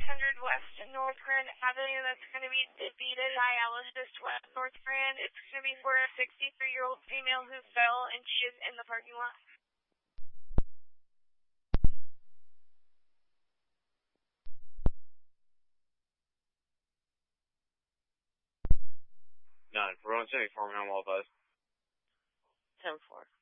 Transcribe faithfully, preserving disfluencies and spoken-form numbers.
hundred West North Grand Avenue. That's going to be Davita Dialysis West North Grand. It's going to be for a sixty-three-year-old female who fell and she is in the parking lot. None. We're on seventy-four, man, all of us. ten four.